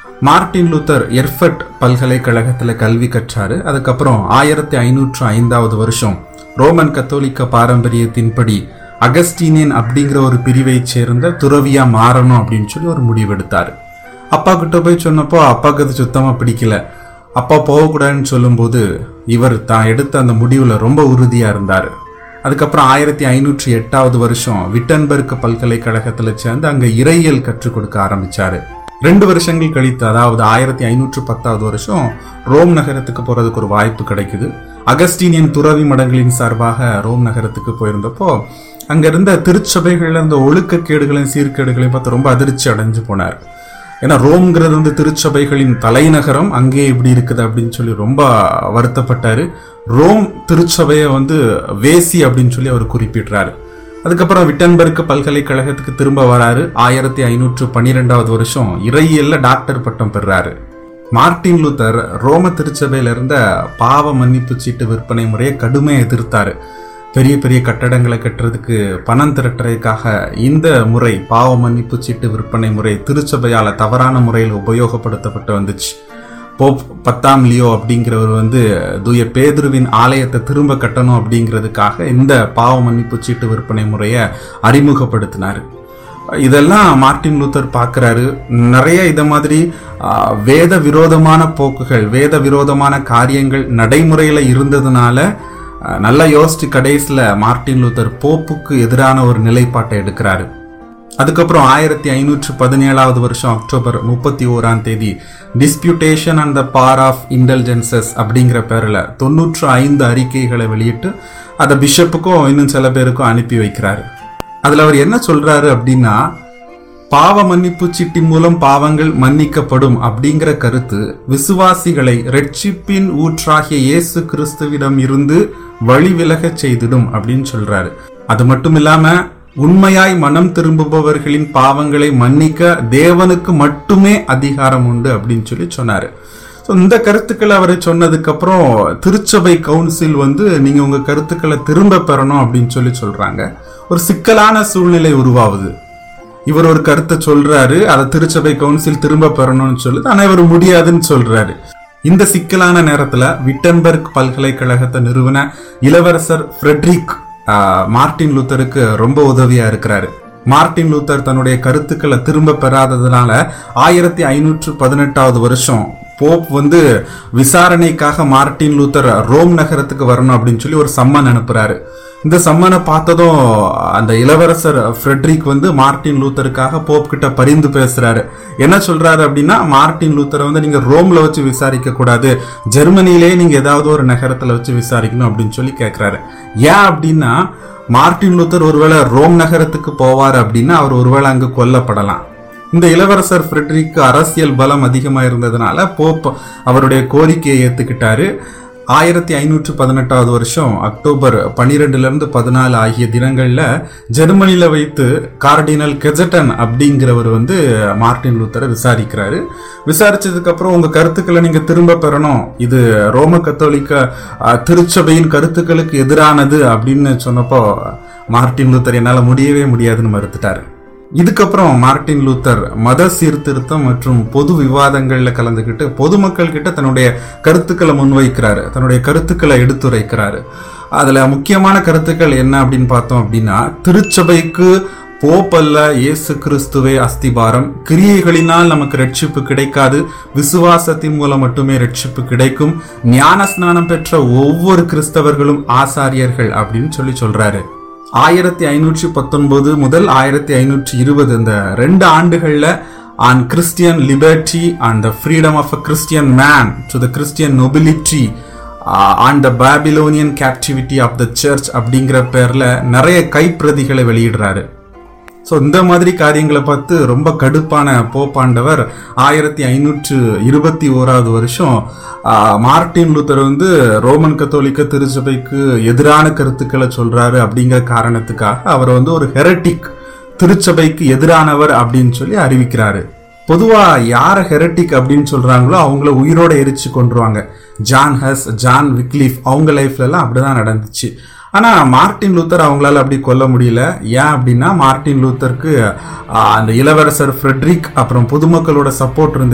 Martin Luther Erfurt பல்கலைக்கழகத்தில் கல்வி கற்றாரு. அதுக்கப்புறம் 1505 வருஷம் ரோமன் கத்தோலிக்க பாரம்பரியத்தின்படி அகஸ்டீனியன் அப்படிங்கிற ஒரு பிரிவை சேர்ந்த துறவியா மாறணும் அப்படின்னு சொல்லி ஒரு முடிவெடுத்தாரு. அப்பா கிட்ட போய் சொன்னப்போ அப்பாவுக்கு அது சுத்தமா பிடிக்கல. அப்பா போகக்கூடாதுன்னு சொல்லும்போது இவர் தான் எடுத்த அந்த முடிவுல ரொம்ப உறுதியா இருந்தாரு. அதுக்கப்புறம் 1508 வருஷம் விட்டன்பர்க் பல்கலைக்கழகத்துல சேர்ந்து அங்க இறையியல் கற்றுக் கொடுக்க ஆரம்பிச்சாரு. 2 வருஷங்கள் கழித்து, அதாவது 1510 வருஷம் ரோம் நகரத்துக்கு போறதுக்கு ஒரு வாய்ப்பு கிடைக்குது. அகஸ்டீனியன் துறவி மடங்களின் சார்பாக ரோம் நகரத்துக்கு போயிருந்தப்போ அங்க இருந்த திருச்சபைகள்ல இருந்த ஒழுக்கக்கேடுகளையும் சீர்கேடுகளையும் பார்த்து ரொம்ப அதிர்ச்சி அடைஞ்சு போனார். ஏன்னா ரோம்ங்கிறது திருச்சபைகளின் தலைநகரம், அங்கே இப்படி இருக்குது அப்படின்னு சொல்லி ரொம்ப வருத்தப்பட்டாரு. ரோம் திருச்சபையை வேசி அப்படின்னு சொல்லி அவர் குறிப்பிடுறாரு. அதுக்கப்புறம் விட்டன்பர்க் பல்கலைக்கழகத்துக்கு திரும்ப வராரு. 1512 வருஷம் இறையியல்ல டாக்டர் பட்டம் பெறாரு. மார்ட்டின் லூத்தர் ரோம திருச்சபையில இருந்த பாவ மன்னிப்பு சீட்டு விற்பனை முறையை கடுமையா எதிர்த்தாரு. பெரிய பெரிய கட்டடங்களை கட்டுறதுக்கு பணம் திரட்டுறதுக்காக இந்த முறை பாவ மன்னிப்பு சீட்டு விற்பனை முறை திருச்சபையால தவறான முறையில் உபயோகப்படுத்தப்பட்டு வந்துச்சு. போப் 10ஆம் லியோ அப்படிங்கிறவர் தூய பேதுருவின் ஆலயத்தை திரும்ப கட்டணும் அப்படிங்கிறதுக்காக இந்த பாவ மன்னிப்பு சீட்டு விற்பனை முறையை அறிமுகப்படுத்தினாரு. இதெல்லாம் மார்ட்டின் லூத்தர் பார்க்கிறாரு. நிறைய இத மாதிரி வேத விரோதமான போக்குகள், வேத விரோதமான காரியங்கள் நடைமுறையில இருந்ததுனால நல்லா யோசிச்சு கடைசியில மார்ட்டின் லூத்தர் போப்புக்கு எதிரான ஒரு நிலைப்பாட்டை எடுக்கிறாரு. அதுக்கப்புறம் 1517 வருஷம் October 31 டிஸ்பியூட்டேஷன் and the power of intelligences அப்படிங்கிற பேர்ல 95 அறிக்கைகளை வெளியிட்டு அதை பிஷப்புக்கும் இன்னும் சில பேருக்கும் அனுப்பி வைக்கிறாரு. அதுல அவர் என்ன சொல்றாரு அப்படின்னா, பாவ மன்னிப்பு சீட்டி மூலம் பாவங்கள் மன்னிக்கப்படும் அப்படிங்கிற கருத்து விசுவாசிகளை ரட்சிப்பின் ஊற்றாகிய இயேசு கிறிஸ்துவிடம் இருந்து வழி விலக செய்திடும் அப்படின்னு சொல்றாரு. அது மட்டும் இல்லாம உண்மையாய் மனம் திரும்புபவர்களின் பாவங்களை மன்னிக்க தேவனுக்கு மட்டுமே அதிகாரம் உண்டு அப்படின்னு சொல்லி சொன்னாரு. இந்த கருத்துக்களை அவரை சொன்னதுக்கு அப்புறம் திருச்சபை கவுன்சில் நீங்க உங்க கருத்துக்களை திரும்ப பெறணும் அப்படின்னு சொல்லி சொல்றாங்க. ஒரு சிக்கலான சூழ்நிலை உருவாகுது. இவர் ஒரு கருத்தை சொல்றாரு, அதை திருச்சபை கவுன்சில் திரும்ப பெறணும்னு சொல்லுது. ஆனா இவர் முடியாதுன்னு சொல்றாரு. இந்த சிக்கலான நேரத்துல விட்டன்பர்க் பல்கலைக்கழகத்தை நிறுவன இளவரசர் ஃப்ரெட்ரிக் மார்ட்டின் லூத்தருக்கு ரொம்ப உதவியா இருக்கிறாரு. மார்ட்டின் லூத்தர் தன்னுடைய கருத்துக்களை திரும்ப பெறாததுனால 1518 வருஷம் போப் விசாரணைக்காக மார்ட்டின் லூத்தர் ரோம் நகரத்துக்கு வரணும் அப்படின்னு சொல்லி ஒரு சம்மன் அனுப்புறாரு. இந்த சம்மனை பார்த்ததும் அந்த இளவரசர் ஃப்ரெட்ரிக் மார்ட்டின் லூத்தருக்காக போப் கிட்ட பரிந்து பேசுறாரு. என்ன சொல்றாரு அப்படின்னா, மார்ட்டின் லூத்தரை நீங்க ரோம்ல வச்சு விசாரிக்க கூடாது, ஜெர்மனிலேயே நீங்க ஏதாவது ஒரு நகரத்துல வச்சு விசாரிக்கணும் அப்படின்னு சொல்லி கேட்கிறாரு. ஏன் அப்படின்னா, மார்ட்டின் லூத்தர் ஒருவேளை ரோம் நகரத்துக்கு போவார் அப்படின்னா அவர் ஒருவேளை அங்கு கொல்லப்படலாம். இந்த இளவரசர் ஃப்ரெட்ரிக்கு அரசியல் பலம் அதிகமா இருந்ததுனால போப் அவருடைய கோரிக்கையை ஏத்துக்கிட்டாரு. 1518 வருஷம் அக்டோபர் 12-14 ஆகிய தினங்கள்ல ஜெர்மனில வைத்து கார்டினல் கெஜட்டன் அப்படிங்கிறவர் மார்ட்டின் லூத்தரை விசாரிக்கிறாரு. விசாரிச்சதுக்கு அப்புறம் உங்க கருத்துக்களை நீங்க திரும்ப பெறணும், இது ரோம கத்தோலிக்க திருச்சபையின் கருத்துக்களுக்கு எதிரானது அப்படின்னு சொன்னப்போ மார்ட்டின் லூத்தர் என்னால முடியவே முடியாதுன்னு மறுத்துட்டாரு. இதுக்கப்புறம் மார்ட்டின் லூத்தர் மத சீர்திருத்தம் மற்றும் பொது விவாதங்கள்ல கலந்துக்கிட்டு பொதுமக்கள் கிட்ட தன்னுடைய கருத்துக்களை முன்வைக்கிறாரு, தன்னுடைய கருத்துக்களை எடுத்துரைக்கிறாரு. அதுல முக்கியமான கருத்துக்கள் என்ன அப்படின்னு பார்த்தோம் அப்படின்னா, திருச்சபைக்கு போப்பல்ல இயேசு கிறிஸ்துவே அஸ்திபாரம், கிரியைகளினால் நமக்கு ரட்சிப்பு கிடைக்காது, விசுவாசத்தின் மூலம் மட்டுமே ரட்சிப்பு கிடைக்கும், ஞான ஸ்நானம் பெற்ற ஒவ்வொரு கிறிஸ்தவர்களும் ஆசாரியர்கள் அப்படின்னு சொல்றாரு. 1519 முதல் 1520 இந்த 2 ஆண்டுகள்ல on Christian liberty and the freedom of a Christian man to the Christian nobility on the Babylonian captivity of the church அப்படிங்கிற பேர்ல நிறைய கைப்பிரதிகளை வெளியிடுறாரு. ஸோ இந்த மாதிரி காரியங்களை பார்த்து ரொம்ப கடுப்பான போப்பாண்டவர் 1521 வருஷம் மார்ட்டின் லூத்தர் ரோமன் கத்தோலிக்க திருச்சபைக்கு எதிரான கருத்துக்களை சொல்றாரு அப்படிங்கிற காரணத்துக்காக அவர் ஒரு ஹெரட்டிக், திருச்சபைக்கு எதிரானவர் அப்படின்னு சொல்லி அறிவிக்கிறாரு. பொதுவா யார ஹெரட்டிக் அப்படின்னு சொல்றாங்களோ அவங்கள உயிரோட எரிச்சு கொண்டுருவாங்க. ஜான் ஹஸ், ஜான் விக்லிஃப் அவங்க லைஃப்ல எல்லாம் அப்படிதான் நடந்துச்சு. ஆனா மார்ட்டின் லூத்தர் அவங்களால அப்படி கொல்ல முடியல. ஏன் அப்படின்னா, மார்ட்டின் லூத்தருக்கு அந்த இளவரசர் ஃப்ரெட்ரிக் அப்புறம் பொதுமக்களோட சப்போர்ட் இருந்து